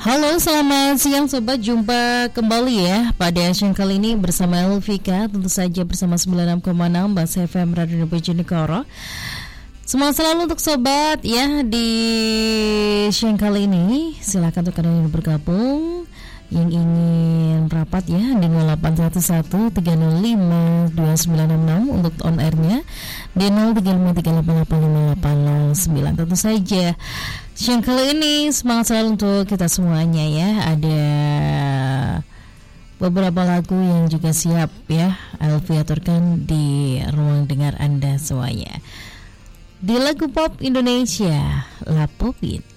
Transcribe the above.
Halo, selamat siang sobat. Jumpa kembali ya pada siang kali ini bersama Elvika, tentu saja bersama 96,6 Bas FM Radio Bojonegoro. Semangat selalu untuk sobat ya di siang kali ini. Silakan untuk kalian yang bergabung, yang ingin rapat ya di 0811 305 2966 untuk on airnya di 0353885809. Tentu saja siang kali ini semangat selalu untuk kita semuanya ya. Ada beberapa lagu yang juga siap ya Elvi aturkan di ruang dengar Anda semuanya. Di lagu pop Indonesia, La Popin.